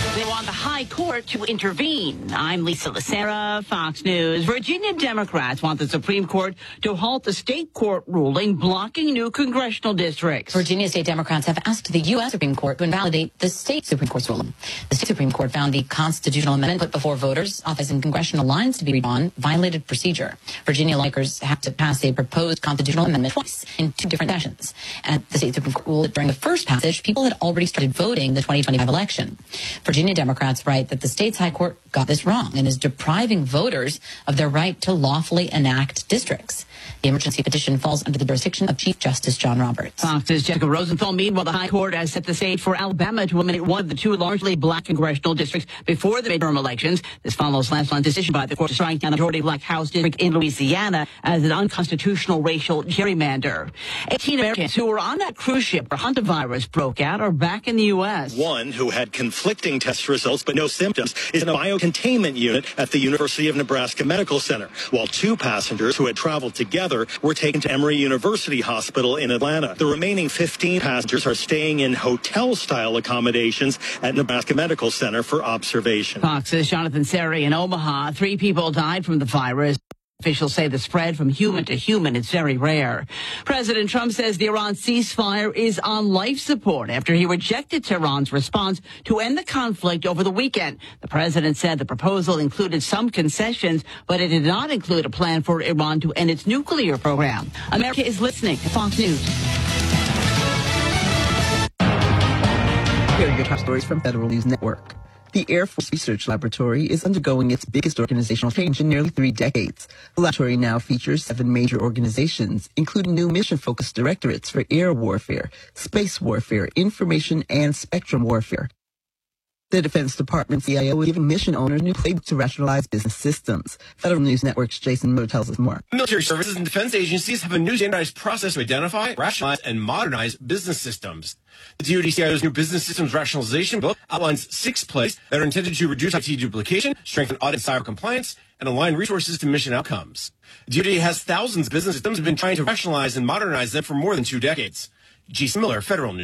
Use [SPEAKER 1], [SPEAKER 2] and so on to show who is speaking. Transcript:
[SPEAKER 1] They want the high court to intervene. I'm Lisa Lacera, Fox News. Virginia Democrats want the Supreme Court to halt the state court ruling blocking new congressional districts.
[SPEAKER 2] Virginia state Democrats have asked the U.S. Supreme Court to invalidate the state Supreme Court's ruling. The state Supreme Court found the constitutional amendment put before voters authorizing congressional lines to be redrawn violated procedure. Virginia lawmakers have to pass a proposed constitutional amendment twice in two different sessions. And the state Supreme Court ruled that during the first passage, people had already started voting the 2025 election. Virginia Democrats write that the state's high court got this wrong and is depriving voters of their right to lawfully enact districts. The emergency petition falls under the jurisdiction of Chief Justice John Roberts.
[SPEAKER 1] Fox's Jessica Rosenthal. Meanwhile, the High Court has set the stage for Alabama to eliminate one of the two largely black congressional districts before the midterm elections. This follows last month's decision by the court to strike down the majority black House district in Louisiana as an unconstitutional racial gerrymander. 18 Americans who were on that cruise ship where hantavirus broke out are back in the U.S.
[SPEAKER 3] One who had conflicting test results but no symptoms is in a biocontainment unit at the University of Nebraska Medical Center, while two passengers who had traveled together were taken to Emory University Hospital in Atlanta. The remaining 15 passengers are staying in hotel-style accommodations at Nebraska Medical Center for observation.
[SPEAKER 1] Fox's Jonathan Seri in Omaha. 3 people died from the virus. Officials say the spread from human to human is very rare. President Trump says the Iran ceasefire is on life support after he rejected Tehran's response to end the conflict over the weekend. The president said the proposal included some concessions, but it did not include a plan for Iran to end its nuclear program. America is listening to Fox News.
[SPEAKER 4] Here are your top stories from Federal News Network. The Air Force Research Laboratory is undergoing its biggest organizational change in nearly 3 decades. The laboratory now features 7 major organizations, including new mission-focused directorates for air warfare, space warfare, information, and spectrum warfare. The Defense Department CIO is giving mission owners new playbook to rationalize business systems. Federal News Network's Jason Miller tells us more.
[SPEAKER 5] Military services and defense agencies have a new standardized process to identify, rationalize, and modernize business systems. The DoD CIO's new business systems rationalization book outlines 6 plays that are intended to reduce IT duplication, strengthen audit and cyber compliance, and align resources to mission outcomes. The DoD has thousands of business systems and have been trying to rationalize and modernize them for more than 2 decades. Jason Miller, Federal News.